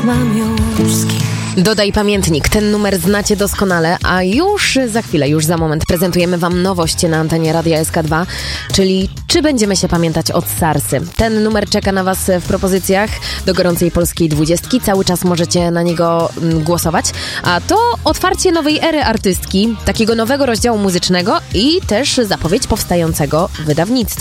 mam Jaworski. Dodaj pamiętnik, ten numer znacie doskonale, a już za chwilę, już za moment prezentujemy Wam nowość na antenie Radia SK2, czyli czy będziemy się pamiętać od Sarsy. Ten numer czeka na Was w propozycjach do gorącej polskiej 20. Cały czas możecie na niego głosować, a to otwarcie nowej ery artystki, takiego nowego rozdziału muzycznego i też zapowiedź powstającego wydawnictwa.